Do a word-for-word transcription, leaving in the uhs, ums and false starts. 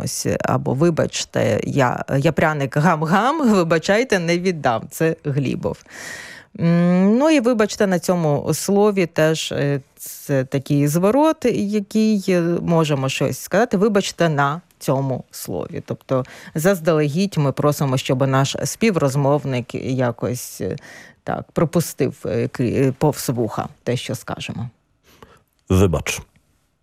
домовимось. Або вибачте, я, я пряник гам-гам, вибачайте, не віддам. Це Глібов. Ну і вибачте, на цьому слові теж це такий зворот, який можемо щось сказати. Вибачте на цьому слові. Тобто заздалегідь ми просимо, щоб наш співрозмовник якось так пропустив повз вуха те, що скажемо. Вибач.